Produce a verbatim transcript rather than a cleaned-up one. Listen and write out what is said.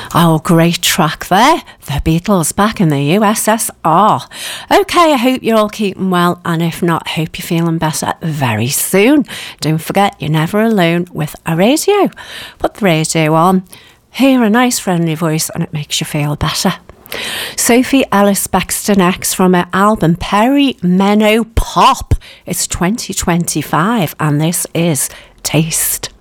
Oh, great track there. The Beatles back in the U S S R. Okay, I hope you're all keeping well, and if not, I hope you're feeling better very soon. Don't forget, you're never alone with a radio. Put the radio on, hear a nice friendly voice, and it makes you feel better. Sophie Ellis Bextor next from her album Perimenopop. It's twenty twenty-five, and this is Taste.